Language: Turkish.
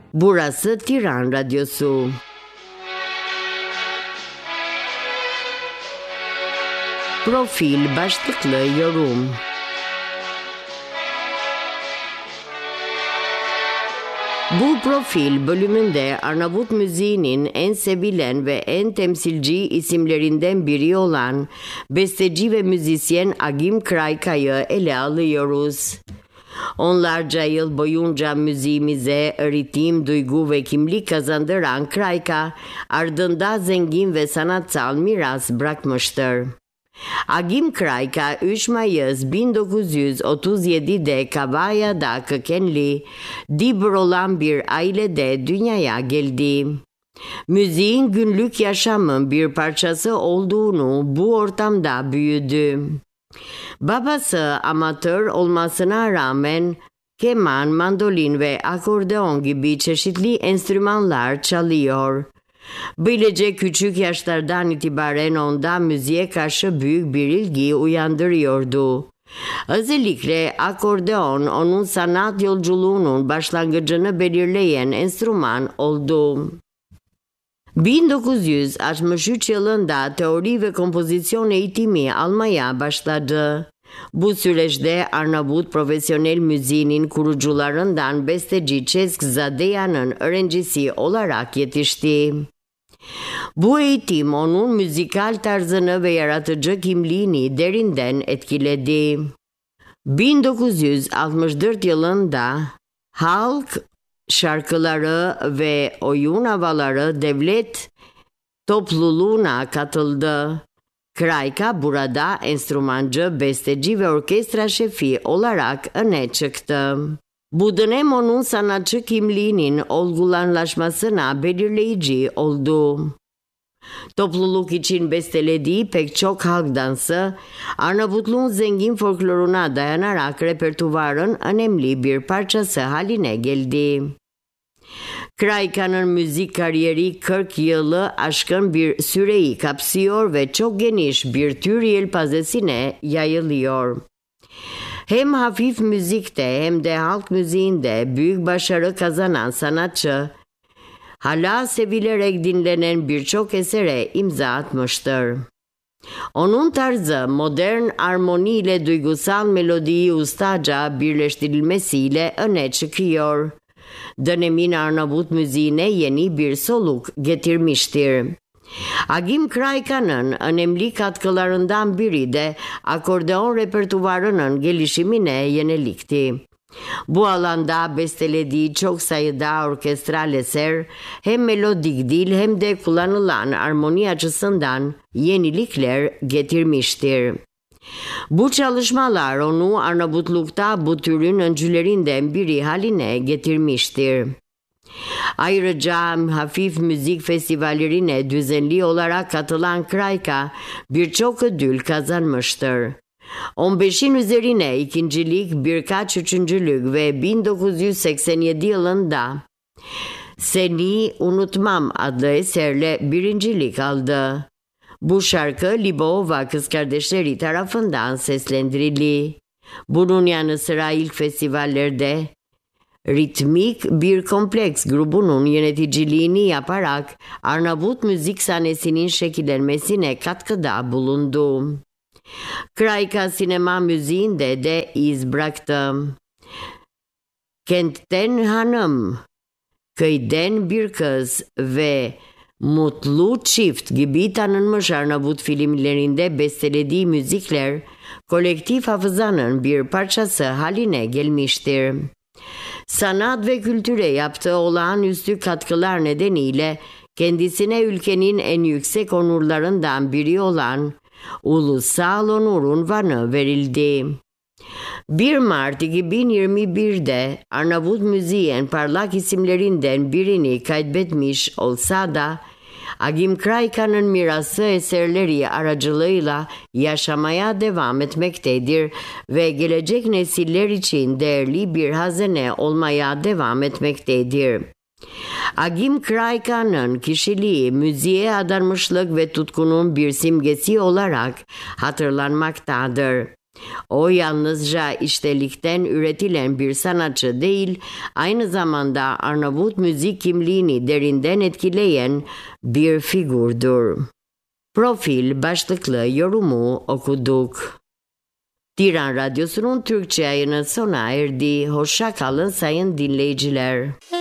Burası Tiran Radyosu. Profil başlıklı yorum. Bu profil bölümünde Arnavut müziğinin en sevilen ve en temsilci isimlerinden biri olan besteci ve müzisyen Agim Kraika'yı ele alıyoruz. Onlarca yıl boyunca müziğimize ritim, duygu ve kimlik kazandıran Kraika, ardında zengin ve sanatsal miras bırakmıştır. Agim Kraika 3 Mayıs 1937'de Kavaya'da kökenli, Dibr olan bir ailede dünyaya geldi. Müziğin günlük yaşamın bir parçası olduğunu bu ortamda büyüdü. Babası amatör olmasına rağmen keman, mandolin ve akordeon gibi çeşitli enstrümanlar çalıyor. Böylece küçük yaşlardan itibaren onda müziğe karşı büyük bir ilgi uyandırıyordu. Özellikle akordeon onun sanat yolculuğunun başlangıcını belirleyen enstrüman oldu. 1963 yılında teori ve kompozisyon eğitimi almaya başladı. Bu süreçte Arnavut profesyonel müziğinin kurucularından besteci Ceskzadeya'nın öğrencisi olarak yetişti. Bu eğitim onun müzikal tarzını ve yaratıcı kimliğini derinden etkiledi. 1964 yılında halk şarkıları ve oyun havaları devlet topluluğuna katıldı. Kraika burada enstrümancı, besteci ve orkestra şefi olarak öne çıktı. Bu dönem onun sanatçı kimliğinin olgulanlaşmasına belirleyici oldu. Topluluk için bestelediği pek çok halk dansı, Arnavutluğun zengin folkloruna dayanarak repertuvarın önemli bir parçası haline geldi. Kraika'nın müzik kariyeri 40 yılı aşkın bir süreyi kapsıyor ve çok geniş bir tür yelpazesine yayılıyor. Hem hafif müzikte hem de halk müziğinde büyük başarı kazanan sanatçı, hala sevilerek dinlenen birçok esere imza atmıştır. Onun tarzı modern armoni ile duygusal melodiyi ustaca birleştirilmesiyle öne çıkıyor. Dönemin Arnavut müziğine yeni bir soluk getirmiştir. Agim Kraika'nın önemli katkılarından biri de akordeon repertuvarının gelişimine yönelikti. Bu alanda bestelediği çok sayıda orkestral eser hem melodik dil hem de kullanılan armoni açısından yenilikler getirmiştir. Bu çalışmalar onu Arnavutluk'ta bu türün öncülerinden biri haline getirmiştir. Ayrıca hafif müzik festivallerine düzenli olarak katılan Kraika birçok ödül kazanmıştır. 15'in üzerine ikincilik, birkaç üçüncülük ve 1987 yılında Seni Unutmam adlı eserle birincilik aldı. Bu şarkı Libova Kız Kardeşleri tarafından seslendirildi. Bunun yanı sıra ilk festivallerde ritmik bir kompleks grubunun yöneticiliğini yaparak Arnavut müzik sahnesinin şekillenmesine katkıda bulundu. Kraika sinema müziğinde de iz bıraktı. Kentten Hanım, Köyden Bir Kız ve Mutlu Çift gibi tanınmış Arnavut filmlerinde bestelediği müzikler kolektif hafızanın bir parçası haline gelmiştir. Sanat ve kültüre yaptığı olağanüstü katkılar nedeniyle kendisine ülkenin en yüksek onurlarından biri olan Ulusal Onur unvanı verildi. 1 Mart 2021'de Arnavut müziğin parlak isimlerinden birini kaybetmiş olsa da Agim Kraika'nın mirası eserleri aracılığıyla yaşamaya devam etmektedir ve gelecek nesiller için değerli bir hazine olmaya devam etmektedir. Agim Kraika'nın kişiliği müziğe adanmışlık ve tutkunun bir simgesi olarak hatırlanmaktadır. O yalnızca içtelikten üretilen bir sanatçı değil, aynı zamanda Arnavut müzik kimliğini derinden etkileyen bir figürdür. Profil başlıklı yorumu okuduk. Diran Radyosu'nun Türkçe yayını sona erdi. Hoşça kalın sayın dinleyiciler.